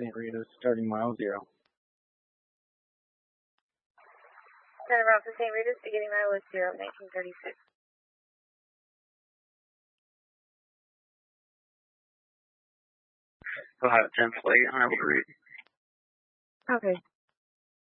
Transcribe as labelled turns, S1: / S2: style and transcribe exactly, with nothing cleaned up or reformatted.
S1: Saint Rita's, starting mile zero.
S2: Center bound for Saint Rita's, beginning mile is zero, nineteen thirty-six.
S1: I'll have ten flight, unable to read.
S2: Okay.